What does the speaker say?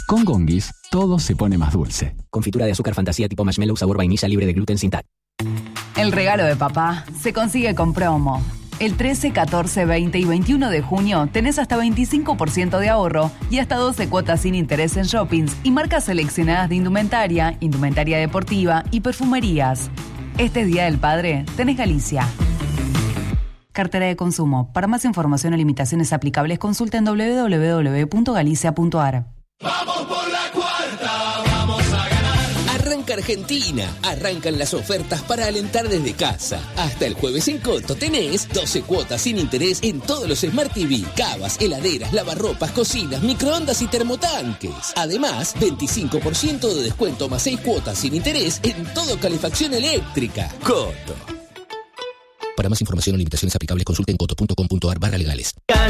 Con Gongis, todo se pone más dulce. Confitura de azúcar fantasía tipo marshmallow sabor vainilla libre de gluten sin TAC. El regalo de papá se consigue con promo. El 13, 14, 20 y 21 de junio tenés hasta 25% de ahorro y hasta 12 cuotas sin interés en shoppings y marcas seleccionadas de indumentaria, indumentaria deportiva y perfumerías. Este Día del Padre tenés Galicia. Cartera de consumo. Para más información o limitaciones aplicables, consulta en www.galicia.ar. ¡Vamos por la cuarta! ¡Vamos a ganar! Arranca Argentina. Arrancan las ofertas para alentar desde casa. Hasta el jueves en Coto tenés 12 cuotas sin interés en todos los Smart TV, cavas, heladeras, lavarropas, cocinas, microondas y termotanques. Además, 25% de descuento más 6 cuotas sin interés en todo calefacción eléctrica. Coto. Para más información o limitaciones aplicables, consulten coto.com.ar/legales.